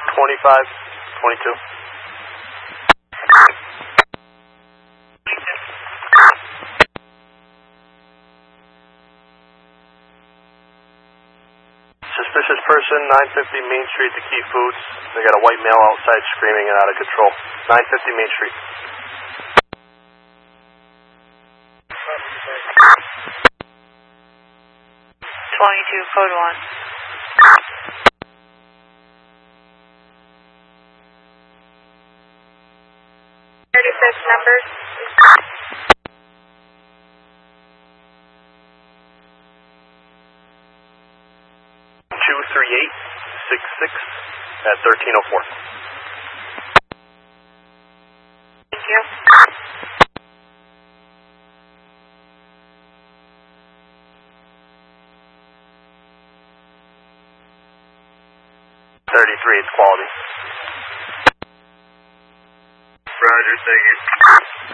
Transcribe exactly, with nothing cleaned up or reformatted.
twenty-five, twenty-two. Suspicious person, nine fifty Main Street, the Key Foods. They got a white male outside screaming and out of control. nine fifty Main Street. twenty-two, code one. thirty-six numbers. two three eight six six at thirteen oh four. Thank you. thirty-three, it's quality. Roger, thank you.